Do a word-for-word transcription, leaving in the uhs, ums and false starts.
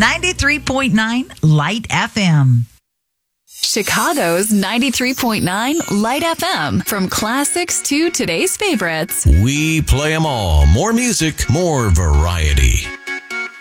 ninety-three point nine Light F M. Chicago's ninety-three point nine Light F M. From classics to today's favorites. We play them all. More music, more variety.